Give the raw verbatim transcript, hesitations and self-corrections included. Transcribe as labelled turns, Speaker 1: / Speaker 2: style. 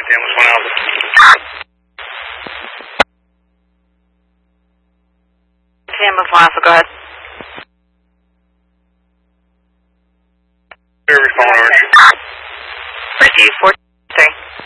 Speaker 1: Ambulance one Alpha.
Speaker 2: Ambulance one Alpha, go ahead.
Speaker 1: Every phone order.
Speaker 2: Receive four.